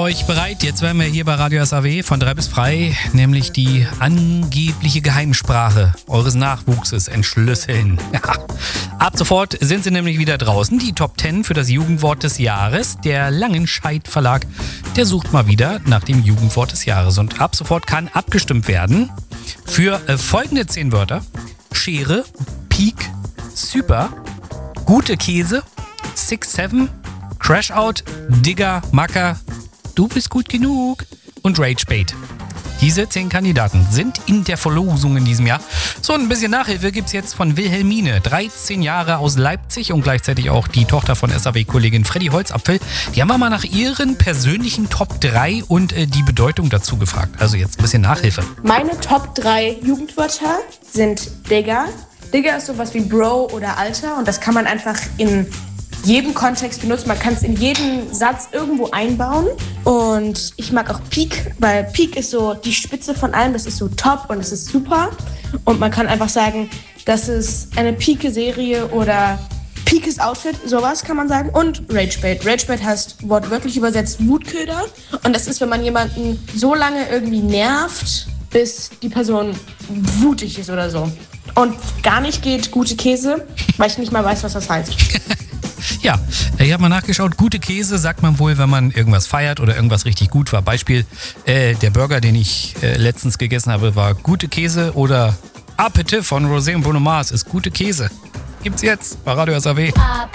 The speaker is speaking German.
euch bereit? Jetzt werden wir hier bei Radio SAW von 3 bis frei, nämlich die angebliche Geheimsprache eures Nachwuchses entschlüsseln. Ja. Ab sofort sind sie nämlich wieder draußen. Die Top 10 für das Jugendwort des Jahres. Der Langenscheidt Verlag, der sucht mal wieder nach dem Jugendwort des Jahres. Und ab sofort kann abgestimmt werden für folgende 10 Wörter. Schere, Peak, Super, gute Käse, 6-7, Crash-Out, Digger, Macker, du bist gut genug und Rage-Bait. Diese 10 Kandidaten sind in der Verlosung in diesem Jahr. So, ein bisschen Nachhilfe gibt's jetzt von Wilhelmine, 13 Jahre aus Leipzig und gleichzeitig auch die Tochter von SAW-Kollegin Freddy Holzapfel. Die haben wir mal nach ihren persönlichen Top 3 und die Bedeutung dazu gefragt. Also jetzt ein bisschen Nachhilfe. Meine Top 3 Jugendwörter sind Digger. Digger ist sowas wie Bro oder Alter und das kann man einfach in jedem Kontext benutzen. Man kann es in jeden Satz irgendwo einbauen. Und ich mag auch Peak, weil Peak ist so die Spitze von allem. Das ist so top und es ist super. Und man kann einfach sagen, das ist eine Peak-Serie oder Peakes Outfit, sowas kann man sagen. Und Ragebait. Ragebait heißt wortwörtlich übersetzt Wutköder. Und das ist, wenn man jemanden so lange irgendwie nervt, bis die Person wutig ist oder so. Und gar nicht geht gute Käse, weil ich nicht mal weiß, was das heißt. Ja, ich habe mal nachgeschaut. Gute Käse sagt man wohl, wenn man irgendwas feiert oder irgendwas richtig gut war. Beispiel, der Burger, den ich letztens gegessen habe, war gute Käse oder Appetit von Rosé und Bruno Mars ist gute Käse. Gibt's jetzt bei Radio SAW.